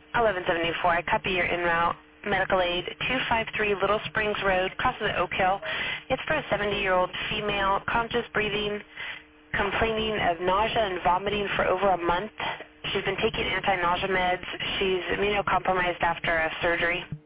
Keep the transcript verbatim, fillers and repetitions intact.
eleven seventy-four. I copy your en route. Medical aid, two five three Little Springs Road, crosses at Oak Hill. It's for a seventy-year-old female, conscious breathing, complaining of nausea and vomiting for over a month. She's been taking anti-nausea meds. She's immunocompromised after a surgery.